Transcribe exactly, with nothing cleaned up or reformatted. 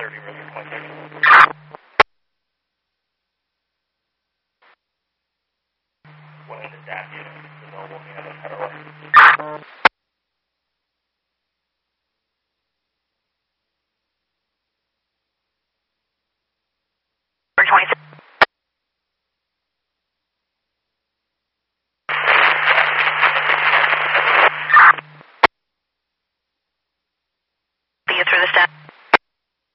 thirty, Roger, point thirty. One in the dash unit, the normal, and the federal.